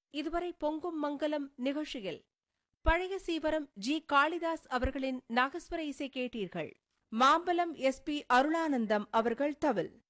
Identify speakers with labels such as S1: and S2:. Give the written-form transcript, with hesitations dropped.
S1: இதுவரை பொங்கும் மங்கலம் நிகழ்ச்சியில் பழைய சீவரம் ஜி. காளிதாஸ் அவர்களின் நாகஸ்வர இசை கேட்டீர்கள். மாம்பலம் எஸ். பி. அருளானந்தம் அவர்கள் தவில்.